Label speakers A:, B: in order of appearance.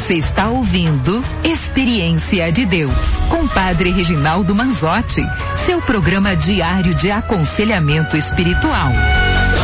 A: Você está ouvindo Experiência de Deus, com Padre Reginaldo Manzotti, seu programa diário de aconselhamento espiritual.